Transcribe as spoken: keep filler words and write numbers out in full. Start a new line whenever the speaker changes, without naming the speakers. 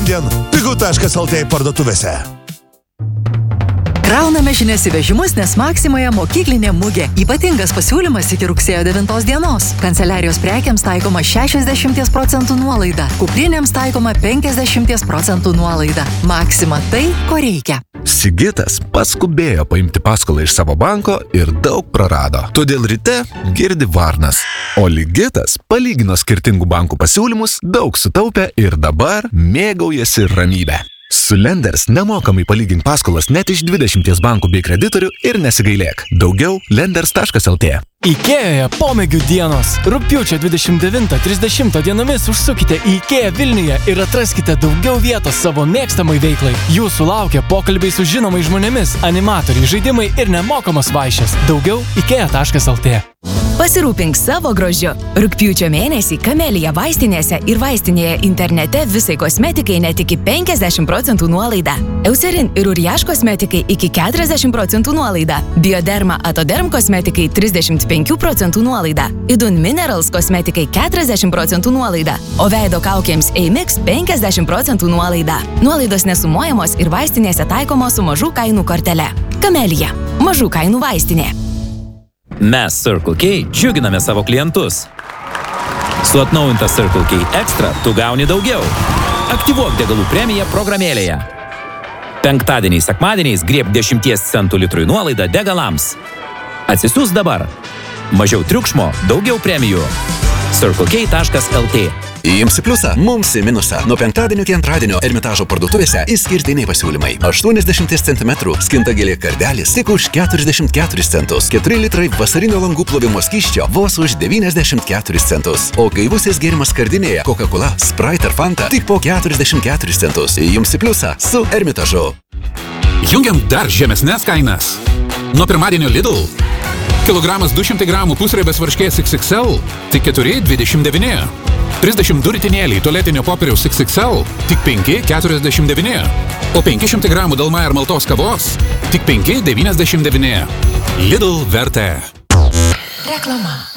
šiandien pigu taškas lt parduotuvėse.
Krauname žinias į vežimus, nes Maksimoje mokyklinė mugė. Ypatingas pasiūlymas iki rugsėjo devintos dienos. Kanceliarijos prekiams taikoma šešiasdešimt procentų nuolaida. Kuprinėms taikoma penkiasdešimt procentų nuolaida. Maksima tai, ko reikia.
Sigitas paskubėjo paimti paskolą iš savo banko ir daug prarado. Todėl ryte girdi varnas. O Ligitas palygino skirtingų bankų pasiūlymus, daug sutaupė ir dabar mėgaujasi ramybę. Su Lenders nemokamai palygink paskolas net iš dvidešimties bankų bei kreditorių ir nesigailėk. Daugiau lenders taškas lt.
Ikėjoje pomėgių dienos. Rugpjūčio dvidešimt devintą trisdešimtą dienomis užsukite į Ikėją Vilniuje ir atraskite daugiau vietos savo mėgstamai veiklai. Jūsų laukia pokalbiai su žinomais žmonėmis, animatoriai, žaidimai ir nemokamos vaišės. Daugiau ikėja taškas lt.
Pasirūpink savo grožiu. Rugpjūčio mėnesį Kamelija vaistinėse ir vaistinėje internete visai kosmetikai net iki penkiasdešimt procentų nuolaida. Eucerin ir Uriaš kosmetikai iki keturiasdešimt procentų nuolaida. Bioderma Atoderm kosmetikai trisdešimt penkių procentų nuolaida. Idun Minerals kosmetikai keturiasdešimt procentų nuolaida. O veido kaukėms Eimix penkiasdešimt procentų nuolaida. Nuolaidos nesumuojamos ir vaistinėse taikomos su mažų kainų kortele. Kamelija. Mažų kainų vaistinė.
Mes Circle K džiuginame savo klientus. Su atnaujinta Circle K Extra tu gauni daugiau. Aktyvuok degalų premiją programėlėje. Penktadieniais, sekmadieniais grieb dešimties centų litrui nuolaidą degalams. Atsisiųs dabar. Mažiau triukšmo, daugiau premijų. circle k taškas lt.
Jums į pliusą, mums į minusą. Nuo penktadienio iki antradienio Ermitažo parduotuvėse išskirtiniai pasiūlymai. aštuoniasdešimt centimetrų skintagėlė kardelis tik už keturiasdešimt keturis centus. keturi litrai vasarinio langų plovimo skysčio vos už devyniasdešimt keturis centus. O gaivusis gėrimas skardinėje Coca-Cola, Sprite ar Fanta tik po keturiasdešimt keturis centus. Jums į pliusą su Ermitažu.
Jungiam dar žemesnės kainas. Nuo pirmadienio Lidl. Kilogramas du šimtai gramų pusriebės varškės iks iks el tik keturi dvidešimt devyni. trisdešimt du ritinėliai tualetinio popieriaus iks iks el tik penki keturiasdešimt devyni. O penki šimtai gramų Dalmaja ir maltos kavos tik penki devyniasdešimt devyni. Lidl vertė.
Reklama.